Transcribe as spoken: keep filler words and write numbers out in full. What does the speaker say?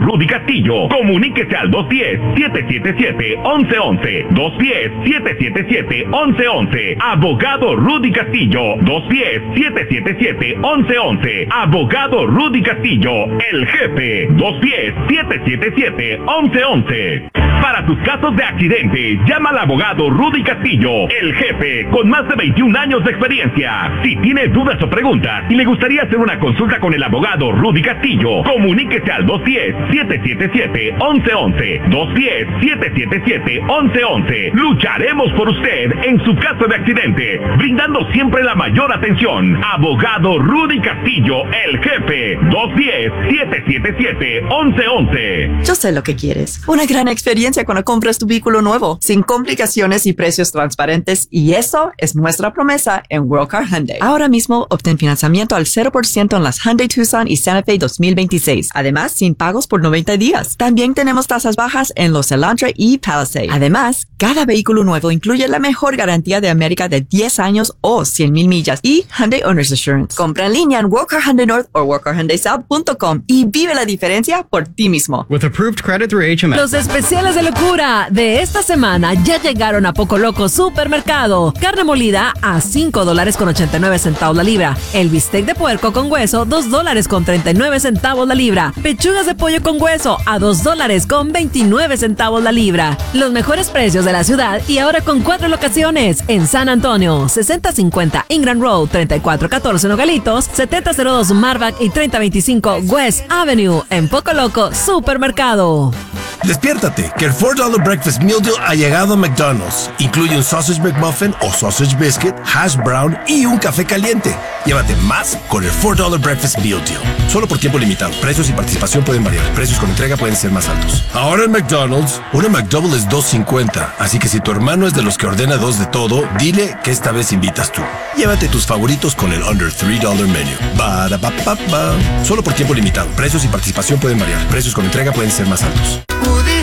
Rudy Castillo. Comuníquese al dos uno cero, siete siete siete, once once. dos uno cero, siete siete siete, once once. Abogado Rudy Castillo. dos uno cero, siete siete siete, once once. Abogado Rudy Castillo, el jefe. dos uno cero, siete siete siete, once once. Para tus casos de accidente, llama al abogado Rudy Castillo, el jefe, con más de veintiún años de experiencia. Si tiene dudas o preguntas y le gustaría hacer una consulta con el abogado Rudy Castillo, comuníquese al dos uno cero, siete siete siete, once once. dos uno cero, siete siete siete, once once. Lucharemos por usted en su caso de accidente, brindando siempre la mayor atención. Abogado Rudy Castillo, el jefe. dos uno cero, siete siete siete, once once. Yo sé lo que quieres. Una gran experiencia cuando compras tu vehículo nuevo, sin complicaciones y precios transparentes, y eso es nuestra promesa en World Car Hyundai. Ahora mismo obtén financiamiento al cero por ciento en las Hyundai Tucson y Santa Fe dos mil veintiséis. Además, sin pagos por noventa días. También tenemos tasas bajas en los Elantra y Palisade. Además, cada vehículo nuevo incluye la mejor garantía de América de diez años o cien mil millas y Hyundai Owner's Assurance. Compra en línea en World Car Hyundai North o world car hyundai south punto com y vive la diferencia por ti mismo. With approved credit through H M S. Los especiales de locura de esta semana ya llegaron a Poco Loco Supermercado. Carne molida a cinco dólares con ochenta y nueve centavos la libra. El bistec de puerco con hueso, dos dólares con treinta y nueve centavos la libra. Pechugas de pollo con hueso a dos dólares con veintinueve centavos la libra. Los mejores precios de la ciudad y ahora con cuatro locaciones en San Antonio, sesenta cincuenta Ingram Road, treinta y cuatro catorce Nogalitos, setenta cero dos Marvac y treinta veinticinco West Avenue en Poco Loco Supermercado. Despiértate, que el four dollar Breakfast Meal Deal ha llegado a McDonald's. Incluye un Sausage McMuffin o Sausage Biscuit, Hash Brown y un café caliente. Llévate más con el four dollar Breakfast Meal Deal. Solo por tiempo limitado. Precios y participación pueden variar. Precios con entrega pueden ser más altos. Ahora en McDonald's, una McDouble es dos cincuenta. Así que si tu hermano es de los que ordena dos de todo, dile que esta vez invitas tú. Llévate tus favoritos con el Under three dollar Menu. Ba-da-ba-ba-ba. Solo por tiempo limitado. Precios y participación pueden variar. Precios con entrega pueden ser más altos.